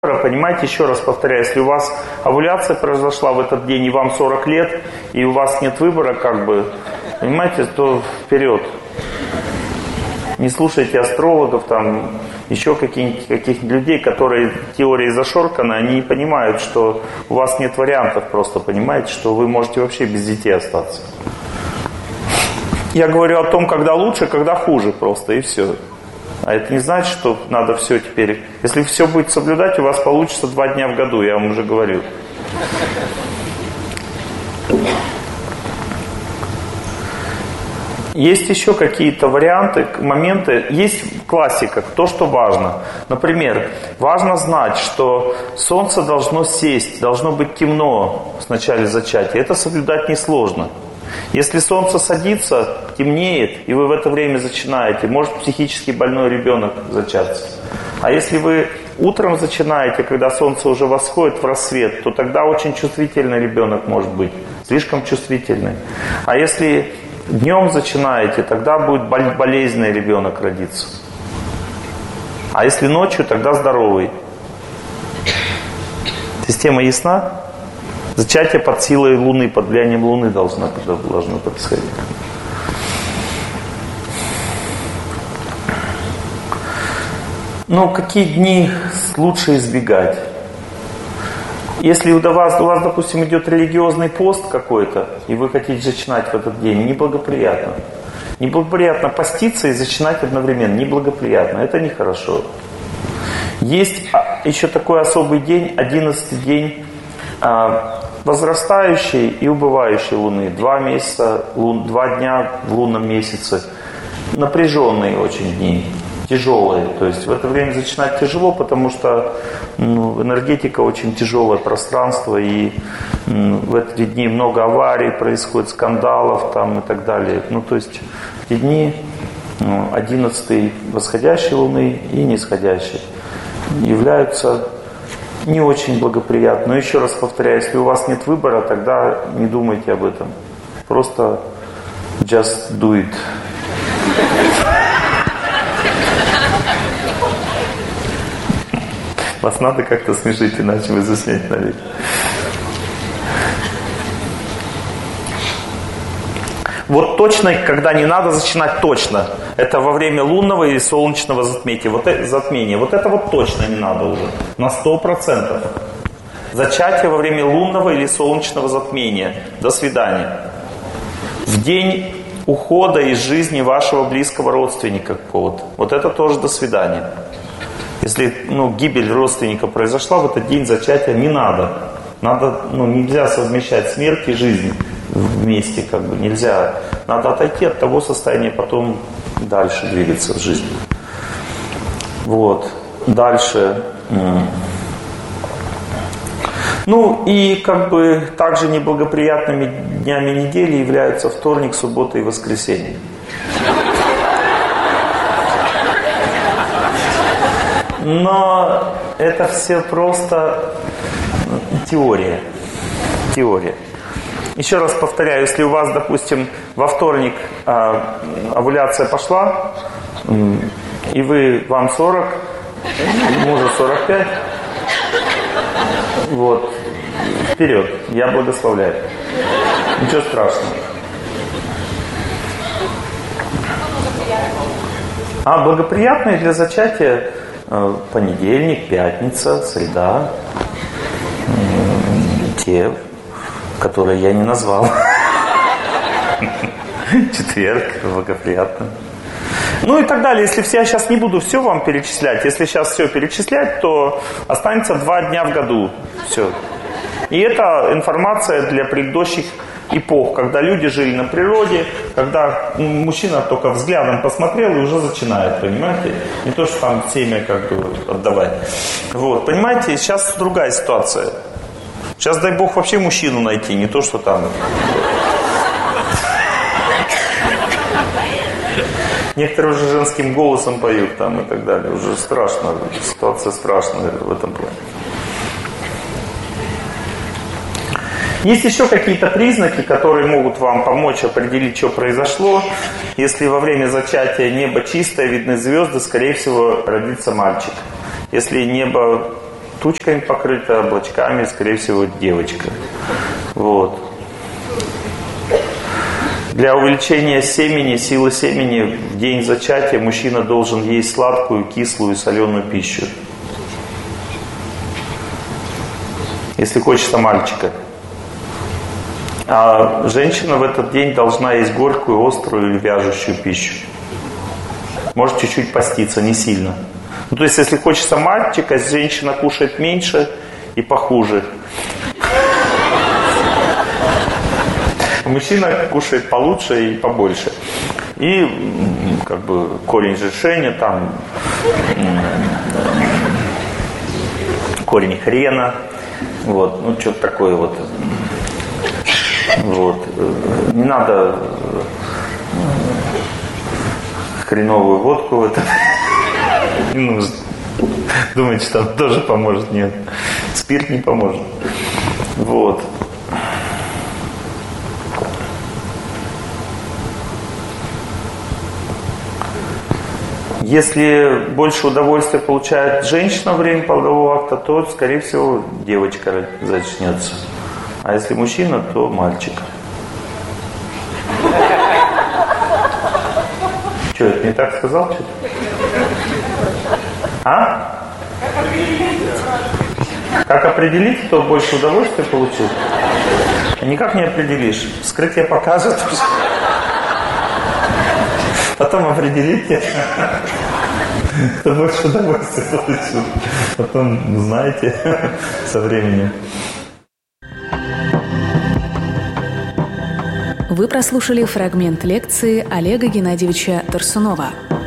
Понимаете, еще раз повторяю, если у вас овуляция произошла в этот день, и вам 40 лет, и у вас нет выбора, как бы, понимаете, то вперед. Не слушайте астрологов, там, еще каких-нибудь людей, которые теорией зашорканы, они не понимают, что у вас нет вариантов просто, понимаете, что вы можете вообще без детей остаться. Я говорю о том, когда лучше, когда хуже просто, и все. А это не значит, что надо все теперь... Если все будет соблюдать, у вас получится 2 дня в году, я вам уже говорил. Есть еще какие-то варианты, моменты. Есть классика, то, что важно. Например, важно знать, что солнце должно сесть, должно быть темно в начале зачатия. Это соблюдать несложно. Если солнце садится, темнеет, и вы в это время зачинаете, может психически больной ребенок зачаться. А если вы утром зачинаете, когда солнце уже восходит в рассвет, то тогда очень чувствительный ребенок может быть, слишком чувствительный. А если днем зачинаете, тогда будет болезненный ребенок родиться. А если ночью, тогда здоровый. Система ясна? Зачатие под силой Луны, под влиянием Луны должно происходить. Но какие дни лучше избегать? Если у вас, допустим, идет религиозный пост какой-то, и вы хотите зачинать в этот день, неблагоприятно. Неблагоприятно поститься и зачинать одновременно. Неблагоприятно. Это нехорошо. Есть еще такой особый день, 11-й день возрастающей и убывающей Луны. 2 дня в лунном месяце. Напряженные очень дни. Тяжелые. То есть в это время зачинать тяжело, потому что энергетика очень тяжелое пространство, и в эти дни много аварий происходит, скандалов там и так далее. То есть эти дни 11-й восходящей Луны и нисходящей являются не очень благоприятны. Но еще раз повторяю, если у вас нет выбора, тогда не думайте об этом. Просто just do it. Вас надо как-то смешить, иначе вы заснете навек. Вот точно, когда не надо зачинать точно. Это во время лунного или солнечного затмения. Вот это вот точно не надо уже. На 100%. Зачатие во время лунного или солнечного затмения. До свидания. В день ухода из жизни вашего близкого родственника какого-то. Вот это тоже до свидания. Если гибель родственника произошла в этот день зачатия, не надо. Нельзя совмещать смерть и жизнь вместе, нельзя. Надо отойти от того состояния, потом дальше двигаться в жизни. Вот. Дальше. И также неблагоприятными днями недели являются вторник, суббота и воскресенье. Но это все просто теория. Еще раз повторяю, если у вас, допустим, во вторник овуляция пошла, и вам 40, мужу 45, вот, вперед, я благословляю. Ничего страшного. Благоприятные для зачатия понедельник, пятница, среда, те, которые я не назвал. Четверг, благоприятно. И так далее. Если я сейчас не буду все вам перечислять, если сейчас все перечислять, то останется 2 дня в году. Все. И это информация для предыдущих эпох, когда люди жили на природе, когда мужчина только взглядом посмотрел и уже начинает, понимаете? Не то, что там семя отдавать. Вот, понимаете, сейчас другая ситуация. Сейчас, дай бог, вообще мужчину найти, не то, что там... Некоторые уже женским голосом поют там и так далее. Уже страшно, ситуация страшная в этом плане. Есть еще какие-то признаки, которые могут вам помочь определить, что произошло. Если во время зачатия небо чистое, видны звезды, скорее всего, родится мальчик. Если небо тучками покрыта, облачками, скорее всего, девочка. Вот. Для увеличения семени, силы семени в день зачатия мужчина должен есть сладкую, кислую и соленую пищу. Если хочется мальчика. А женщина в этот день должна есть горькую, острую или вяжущую пищу. Может чуть-чуть поститься, не сильно. Ну, то есть, если хочется мальчика, женщина кушает меньше и похуже. Мужчина кушает получше и побольше. И как бы корень решения там, корень хрена, вот, ну что-то такое вот. Вот. Не надо хреновую водку в этом. Не нужно. Думаете, что там тоже поможет? Нет. Спирт не поможет. Вот. Если больше удовольствия получает женщина во время полового акта, то, скорее всего, девочка зачнется. А если мужчина, то мальчик. Что, это не так сказал? Что-то? А? Как определить, кто больше удовольствия получил? Никак не определишь. Вскрытие покажет. Потом определите, кто больше удовольствия получил. Потом узнаете со временем. Вы прослушали фрагмент лекции Олега Геннадьевича Торсунова.